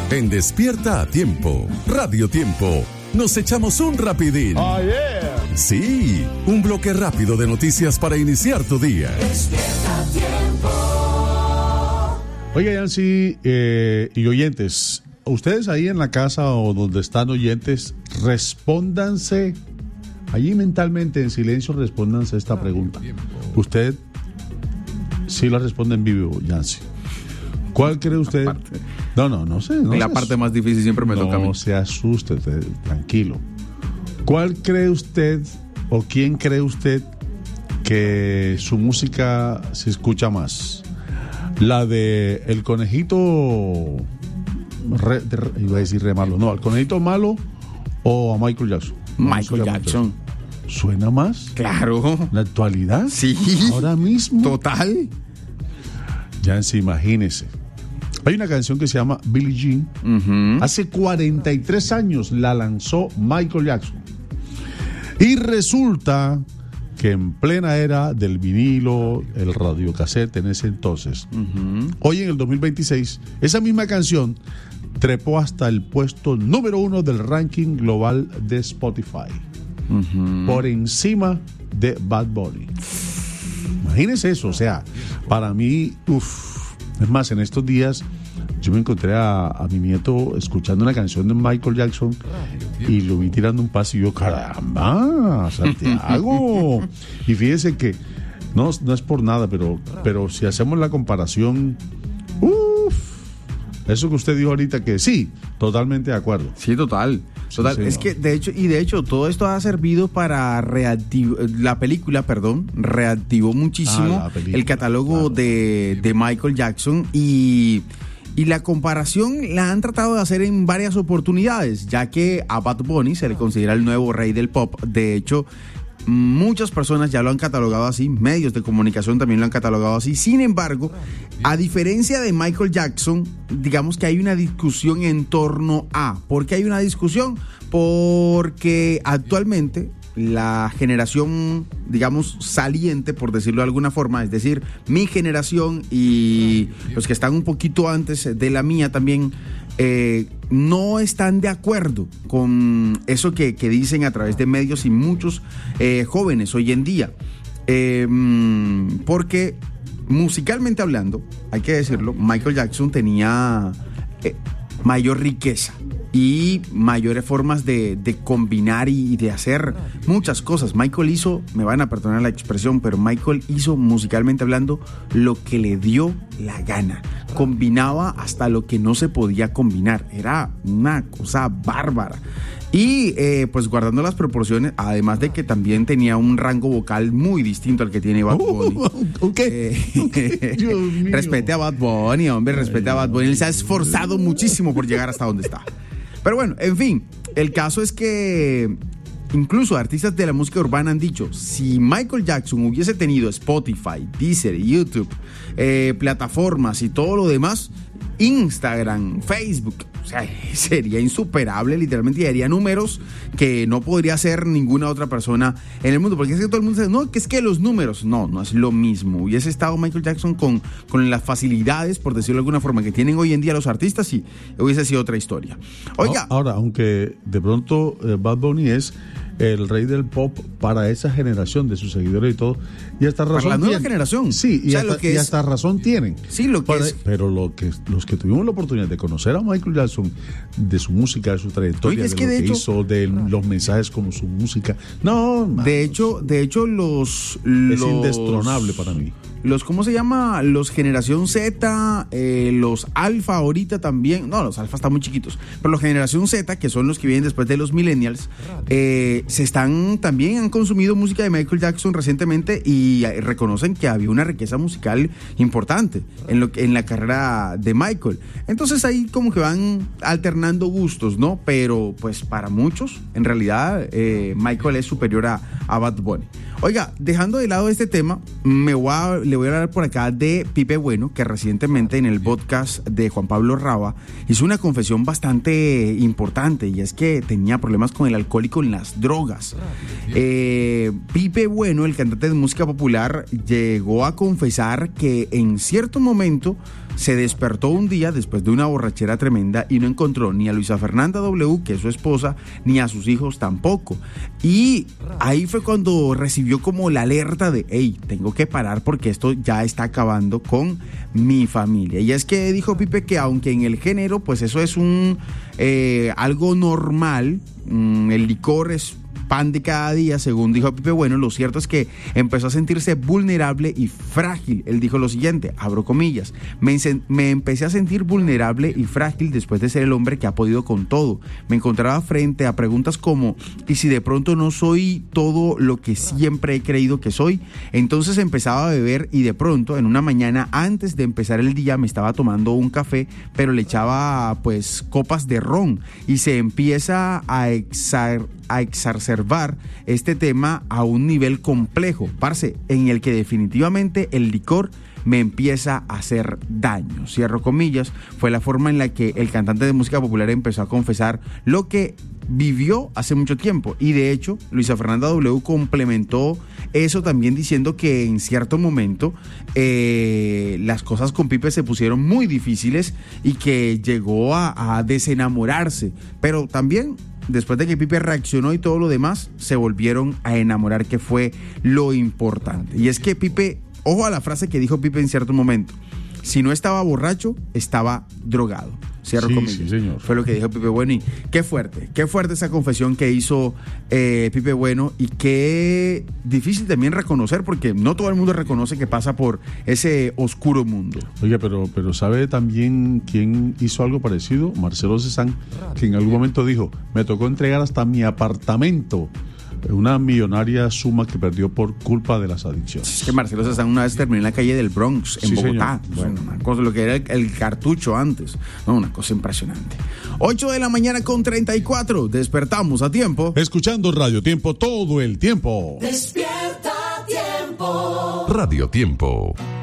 En Despierta a Tiempo, Radio Tiempo, nos echamos un rapidín. Oh, yeah. Sí, un bloque rápido de noticias para iniciar tu día. Despierta a Tiempo. Oiga, Yancy y oyentes, ustedes ahí en la casa o donde están oyentes, respóndanse, allí mentalmente en silencio, respóndanse esta pregunta. Usted sí la responde en vivo, Yancy. ¿Cuál cree usted? No sé. La parte más difícil siempre me toca a mí. No se asuste, usted, tranquilo. ¿Cuál cree usted o quién cree usted que su música se escucha más? ¿La de el conejito iba a decir re malo? No, ¿al conejito malo o a Michael Jackson? Michael Jackson. ¿Suena más? Claro. ¿La actualidad? Sí. ¿Ahora mismo? Total. Yancy, imagínese. Hay una canción que se llama Billie Jean. Uh-huh. Hace 43 años la lanzó Michael Jackson. Y resulta que en plena era del vinilo, el radiocassette en ese entonces, hoy en el 2026, esa misma canción trepó hasta el puesto número 1 del ranking global de Spotify. Por encima de Bad Bunny. Imagínense eso, o sea, para mí, es más, en estos días yo me encontré a mi nieto escuchando una canción de Michael Jackson y lo vi tirando un paso y yo, caramba, Santiago. Y fíjese que no es por nada, pero si hacemos la comparación, eso que usted dijo ahorita, que sí, totalmente de acuerdo. Sí, total. Sí, Es que de hecho todo esto ha servido para reactivó muchísimo el catálogo, claro, de Michael Jackson y la comparación la han tratado de hacer en varias oportunidades, ya que a Bad Bunny se le considera el nuevo rey del pop. De hecho, muchas personas ya lo han catalogado así, medios de comunicación también lo han catalogado así. Sin embargo, a diferencia de Michael Jackson, digamos que hay una discusión en torno a... ¿Por qué hay una discusión? Porque actualmente la generación, digamos, saliente, por decirlo de alguna forma, es decir, mi generación y los que están un poquito antes de la mía también, no están de acuerdo con eso que dicen a través de medios y muchos jóvenes hoy en día. Porque musicalmente hablando, hay que decirlo, Michael Jackson tenía mayor riqueza y mayores formas de combinar y de hacer muchas cosas. Michael hizo, me van a perdonar la expresión, pero Michael hizo musicalmente hablando lo que le dio la gana. Combinaba hasta lo que no se podía combinar. Era una cosa bárbara. Y pues guardando las proporciones, además de que también tenía un rango vocal muy distinto al que tiene Bad Bunny. Respete a Bad Bunny, hombre, respete a Bad Bunny. Él se ha esforzado muchísimo por llegar hasta donde está. Pero bueno, en fin, el caso es que incluso artistas de la música urbana han dicho, si Michael Jackson hubiese tenido Spotify, Deezer, YouTube, plataformas y todo lo demás, Instagram, Facebook, o sea, sería insuperable literalmente y haría números que no podría hacer ninguna otra persona en el mundo, porque es que todo el mundo dice, no, que es que los números, no es lo mismo. Hubiese estado Michael Jackson con las facilidades, por decirlo de alguna forma, que tienen hoy en día los artistas y hubiese sido otra historia. Oiga. Ahora, aunque de pronto Bad Bunny es el rey del pop para esa generación de sus seguidores y todo, y hasta razón para la nueva tienen. Generación. Sí, y, hasta razón tienen. Sí, lo que es. Pero los que tuvimos la oportunidad de conocer a Michael Jackson, de su música, de su trayectoria, es que de lo de que hecho, hizo, de los mensajes como su música. No, de hecho es indestronable para mí. ¿Cómo se llama? Los Generación Z, los Alfa ahorita también. No, los Alfa están muy chiquitos. Pero los Generación Z, que son los que vienen después de los Millennials, también han consumido música de Michael Jackson recientemente y reconocen que había una riqueza musical importante en la carrera de Michael. Entonces ahí como que van alternando gustos, ¿no? Pero pues para muchos, en realidad, Michael es superior a Bad Bunny. Oiga, dejando de lado este tema, le voy a hablar por acá de Pipe Bueno, que recientemente en el podcast de Juan Pablo Raba hizo una confesión bastante importante, y es que tenía problemas con el alcohol y con las drogas. Pipe Bueno, el cantante de música popular, llegó a confesar que en cierto momento se despertó un día después de una borrachera tremenda y no encontró ni a Luisa Fernanda W., que es su esposa, ni a sus hijos tampoco. Y ahí fue cuando recibió como la alerta de, hey, tengo que parar porque esto ya está acabando con mi familia. Y es que dijo Pipe que aunque en el género, pues eso es algo normal, el licor es pan de cada día, según dijo Pipe Bueno, lo cierto es que empezó a sentirse vulnerable y frágil. Él dijo lo siguiente, abro comillas, me empecé a sentir vulnerable y frágil después de ser el hombre que ha podido con todo. Me encontraba frente a preguntas como, ¿y si de pronto no soy todo lo que siempre he creído que soy? Entonces empezaba a beber y de pronto, en una mañana antes de empezar el día, me estaba tomando un café, pero le echaba pues copas de ron y se empieza a exacerbar este tema a un nivel complejo, parce, en el que definitivamente el licor me empieza a hacer daño. Cierro comillas, fue la forma en la que el cantante de música popular empezó a confesar lo que vivió hace mucho tiempo. Y de hecho, Luisa Fernanda W. complementó eso también diciendo que en cierto momento las cosas con Pipe se pusieron muy difíciles y que llegó a desenamorarse. Pero también, después de que Pipe reaccionó y todo lo demás, se volvieron a enamorar, que fue lo importante. Y es que Pipe, ojo a la frase que dijo Pipe en cierto momento, si no estaba borracho, estaba drogado. Cierro comillas. Sí, señor. Fue lo que dijo Pipe Bueno y qué fuerte esa confesión que hizo Pipe Bueno y qué difícil también reconocer, porque no todo el mundo reconoce que pasa por ese oscuro mundo. Oye, pero ¿sabe también quién hizo algo parecido? Marcelo Cezanne, que en algún momento dijo, me tocó entregar hasta mi apartamento, una millonaria suma que perdió por culpa de las adicciones. Es que Marcelo Cezanne una vez terminó en la calle del Bronx, en Bogotá. Bueno, una cosa, lo que era el cartucho antes. No, una cosa impresionante. 8 de la mañana con 34. Despertamos a tiempo. Escuchando Radio Tiempo todo el tiempo. Despierta a tiempo. Radio Tiempo.